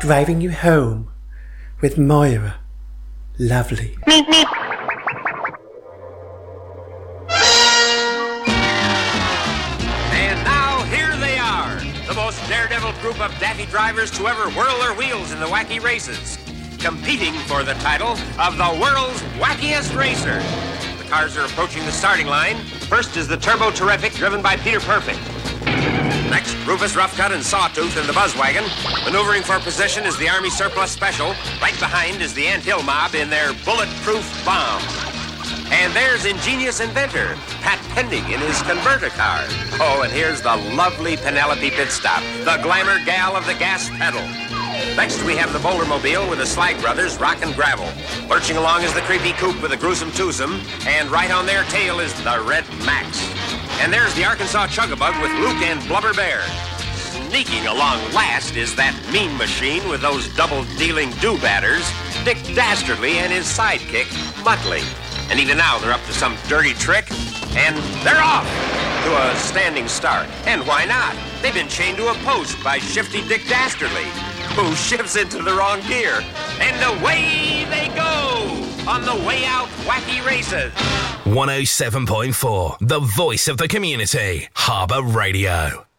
driving you home with Moira. Lovely. And now here they are, the most daredevil group of daffy drivers to ever whirl their wheels in the wacky races, competing for the title of the world's wackiest racer. The cars are approaching the starting line. First is the Turbo Terrific, driven by Peter Perfect. Next, Rufus Roughcut and Sawtooth in the Buzzwagon. Maneuvering for position is the Army Surplus Special. Right behind is the Ant Hill Mob in their Bulletproof Bomb. And there's ingenious inventor Pat Pending in his converter car. Oh, and here's the lovely Penelope Pitstop, the glamour gal of the gas pedal. Next, we have the Bouldermobile with the Slag Brothers, Rock and Gravel. Lurching along is the Creepy Coupe with the Gruesome Twosome. And right on their tail is the Red Max. And there's the Arkansas Chugabug with Luke and Blubber Bear. Sneaking along last is that mean machine with those double-dealing do-batters, Dick Dastardly and his sidekick, Muttley. And even now, they're up to some dirty trick, and they're off to a standing start. And why not? They've been chained to a post by shifty Dick Dastardly, who shifts into the wrong gear. And away they go on the way out wacky races. 107.4, the voice of the community, Harbour Radio.